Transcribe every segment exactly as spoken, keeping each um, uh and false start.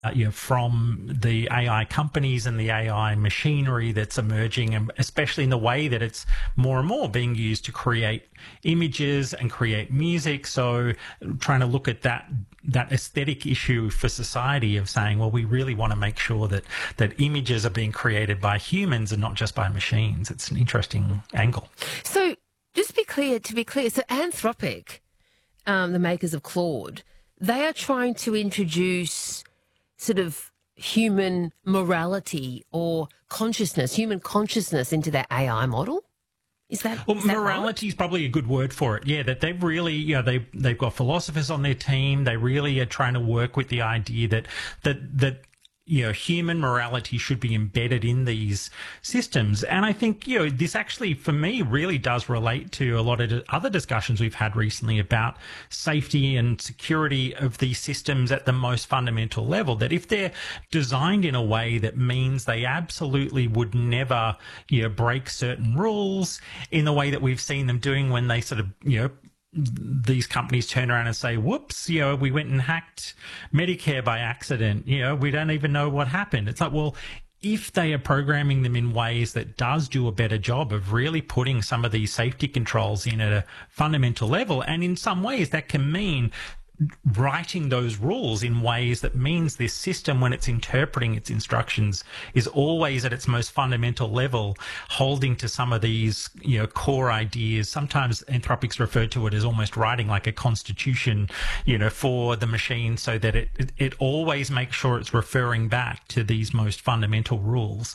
uh, you know, from the A I companies and the A I machinery that's emerging, and especially in the way that it's more and more being used to create images and create music. So trying to look at that that aesthetic issue for society of saying, well, we really want to make sure that that images are being created by humans and not just by machines. It's an interesting angle. So just be clear, to be clear, so Anthropic, um, the makers of Claude, they are trying to introduce sort of human morality or consciousness, human consciousness into their A I model? Is that well? Is that morality right? is probably a good word for it. Yeah, that they've really, you know, they they've got philosophers on their team. They really are trying to work with the idea that that that you know human morality should be embedded in these systems. And I think you know this actually, for me, really does relate to a lot of other discussions we've had recently about safety and security of these systems at the most fundamental level. That if they're designed in a way that means they absolutely would never, you know, break certain rules in the way that we've seen them doing when they sort of, you know, these companies turn around and say, whoops, you know, we went and hacked Medicare by accident. You know, we don't even know what happened. It's like, well, if they are programming them in ways that does do a better job of really putting some of these safety controls in at a fundamental level, and in some ways that can mean writing those rules in ways that means this system, when it's interpreting its instructions, is always at its most fundamental level holding to some of these, you know, core ideas. Sometimes Anthropic's referred to it as almost writing like a constitution, you know, for the machine, so that it it, it always makes sure it's referring back to these most fundamental rules.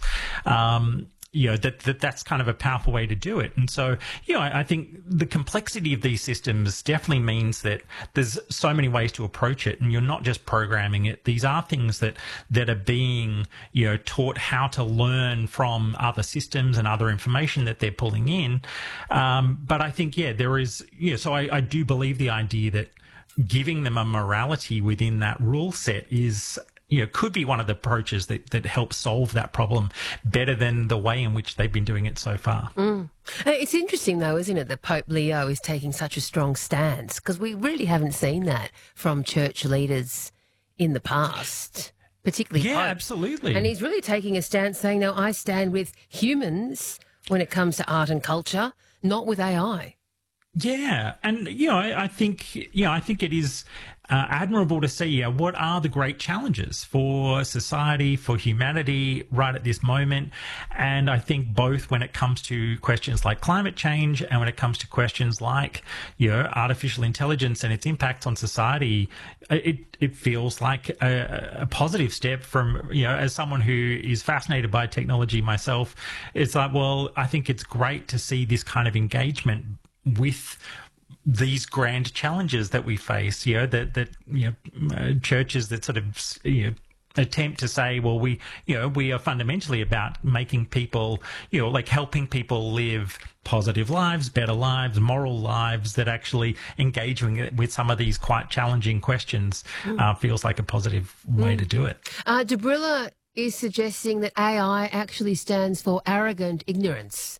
Um, you know, that, that that's kind of a powerful way to do it. And so, you know, I, I think the complexity of these systems definitely means that there's so many ways to approach it, and you're not just programming it. These are things that, that are being, you know, taught how to learn from other systems and other information that they're pulling in. Um, but I think, yeah, there is, you know, so I, I do believe the idea that giving them a morality within that rule set is, you know, could be one of the approaches that, that helps solve that problem better than the way in which they've been doing it so far. Mm. It's interesting, though, isn't it, that Pope Leo is taking such a strong stance, because we really haven't seen that from church leaders in the past, particularly Yeah, Pope. absolutely. And he's really taking a stance saying, no, I stand with humans when it comes to art and culture, not with A I. Yeah, and you know, I, I think you know, I think it is uh, admirable to see uh, what are the great challenges for society, for humanity, right at this moment. And I think both when it comes to questions like climate change and when it comes to questions like, you know, artificial intelligence and its impacts on society, it it feels like a, a positive step from, you know, as someone who is fascinated by technology myself. It's like, well, I think it's great to see this kind of engagement with these grand challenges that we face, you know, that, that, you know, uh, churches that sort of, you know, attempt to say, well, we, you know, we are fundamentally about making people, you know, like helping people live positive lives, better lives, moral lives, that actually engaging with some of these quite challenging questions mm. uh, feels like a positive way mm. to do it. Uh, Debrilla is suggesting that A I actually stands for arrogant ignorance.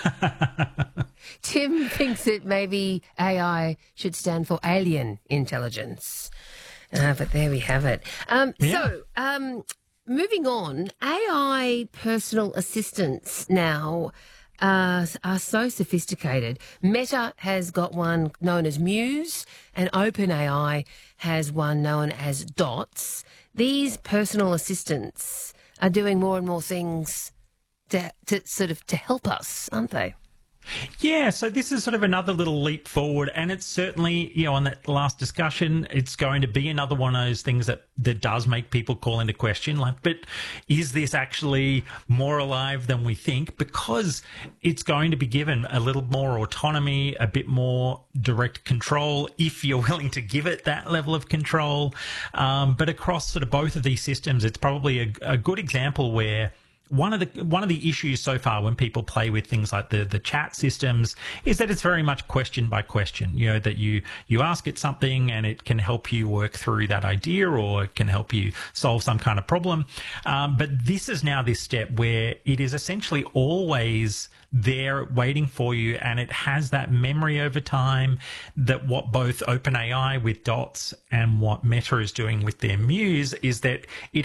Tim thinks that maybe A I should stand for alien intelligence. Uh, but there we have it. Um, yeah. So, um, moving on, A I personal assistants now uh, are so sophisticated. Meta has got one known as Muse, and OpenAI has one known as Dots. These personal assistants are doing more and more things To, to sort of to help us, aren't they? Yeah, so this is sort of another little leap forward, and it's certainly, you know, on that last discussion, it's going to be another one of those things that, that does make people call into question, like, but is this actually more alive than we think? Because it's going to be given a little more autonomy, a bit more direct control, if you're willing to give it that level of control. Um, but across sort of both of these systems, it's probably a, a good example where one of the one of the issues so far when people play with things like the the chat systems is that it's very much question by question. You know, that you you ask it something and it can help you work through that idea, or it can help you solve some kind of problem. Um, but this is now this step where it is essentially always there waiting for you, and it has that memory over time that what both OpenAI with Dots and what Meta is doing with their Muse is that it